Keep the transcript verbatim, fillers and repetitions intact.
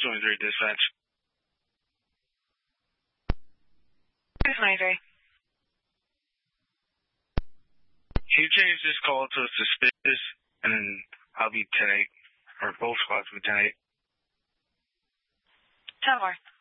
twenty-three dispatch. two twenty-three. Can you change this call to suspicious, and then I'll be ten eight, or both squads will be ten eight. ten four.